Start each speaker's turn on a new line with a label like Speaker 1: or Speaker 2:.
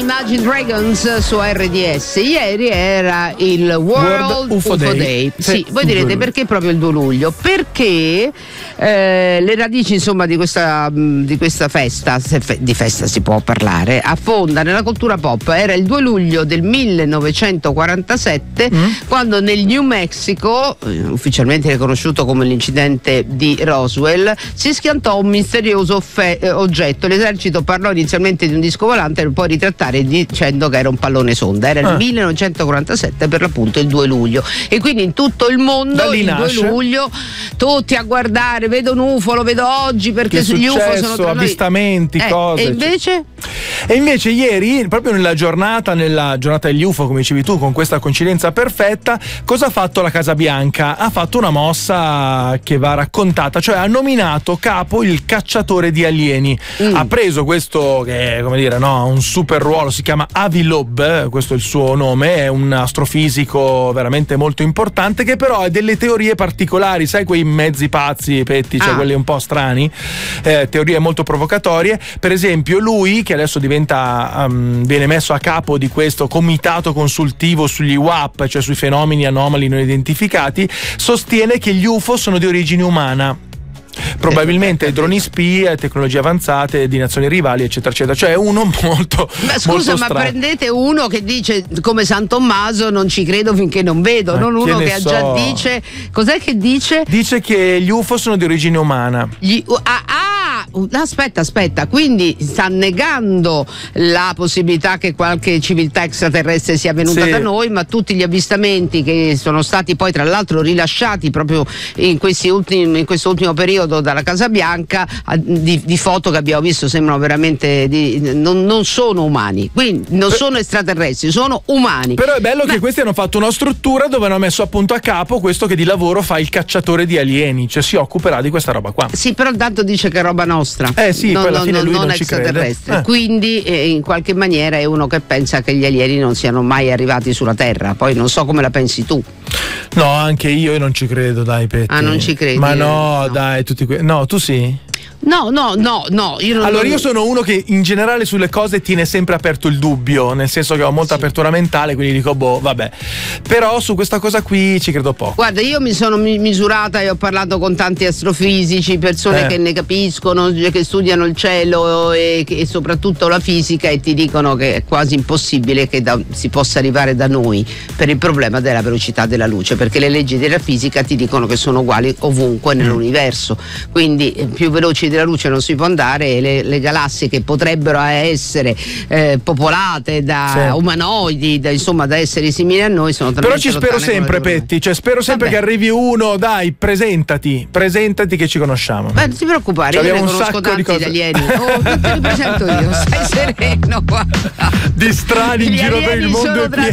Speaker 1: Imagine Dragons su RDS. Ieri era il World UFO Day. Sì, voi direte perché proprio il 2 luglio? Perché le radici insomma di questa festa, se di festa si può parlare, affonda nella cultura pop. Era il 2 luglio del 1947 quando nel New Mexico, ufficialmente riconosciuto come l'incidente di Roswell, si schiantò un misterioso oggetto. L'esercito parlò inizialmente di un disco volante e lo può ritrattare dicendo che era un pallone sonda. Era il 1947, per l'appunto il 2 luglio, e quindi in tutto il mondo il 2 luglio tutti a guardare, vedo un UFO, lo vedo oggi perché sugli UFO sono tra noi.
Speaker 2: Avvistamenti, cose.
Speaker 1: E invece?
Speaker 2: E invece ieri, proprio nella giornata degli UFO, come dicevi tu, con questa coincidenza perfetta, cosa ha fatto la Casa Bianca? Ha fatto una mossa che va raccontata, cioè ha nominato capo il cacciatore di alieni. Ha preso questo che è, come dire, no, un super ruolo, si chiama Avi Loeb, questo è il suo nome, è un astrofisico veramente molto importante, che però ha delle teorie particolari, sai, quei mezzi pazzi, Petti, cioè quelli un po' strani, teorie molto provocatorie. Per esempio lui, che adesso viene messo a capo di questo comitato consultivo sugli UAP, cioè sui fenomeni anomali non identificati, sostiene che gli UFO sono di origine umana. Probabilmente droni spie, tecnologie avanzate di nazioni rivali, eccetera eccetera. Cioè uno molto
Speaker 1: scusa, ma prendete uno che dice come San Tommaso non ci credo finché non vedo, non uno che già dice. Cos'è che dice?
Speaker 2: Dice che gli UFO sono di origine umana.
Speaker 1: Aspetta, quindi sta negando la possibilità che qualche civiltà extraterrestre sia venuta da noi, ma tutti gli avvistamenti che sono stati poi tra l'altro rilasciati proprio in questo ultimo periodo dalla Casa Bianca, di foto che abbiamo visto, sembrano veramente non sono umani, quindi non sono extraterrestri, sono umani.
Speaker 2: Però è bello che questi hanno fatto una struttura dove hanno messo appunto a capo questo che di lavoro fa il cacciatore di alieni, cioè si occuperà di questa roba qua.
Speaker 1: Sì, però tanto dice che è roba nostra.
Speaker 2: Sì, poi alla fine lui non ci
Speaker 1: extraterrestre. Quindi in qualche maniera è uno che pensa che gli alieni non siano mai arrivati sulla Terra. Poi non so come la pensi tu.
Speaker 2: No, anche io non ci credo, dai, Petti.
Speaker 1: Non ci credi?
Speaker 2: Ma no, dai, no, tu sì?
Speaker 1: No, io
Speaker 2: sono uno che in generale sulle cose tiene sempre aperto il dubbio, nel senso che ho molta apertura mentale, quindi dico vabbè. Però su questa cosa qui ci credo poco.
Speaker 1: Guarda, io mi sono misurata e ho parlato con tanti astrofisici, persone che ne capiscono, che studiano il cielo e soprattutto la fisica, e ti dicono che è quasi impossibile che si possa arrivare da noi per il problema della velocità della luce, perché le leggi della fisica ti dicono che sono uguali ovunque nell'universo, quindi più veloci della luce non si può andare, e le galassie che potrebbero essere popolate da umanoidi, da esseri simili a noi, sono talmente
Speaker 2: però ci spero sempre, Petti, cioè spero sempre che arrivi uno, dai, presentati che ci conosciamo.
Speaker 1: Non ti preoccupare, io ne conosco tanti italiani. Te li presento io, stai sereno, guarda.
Speaker 2: Di strani in giro per il mondo
Speaker 1: sono tra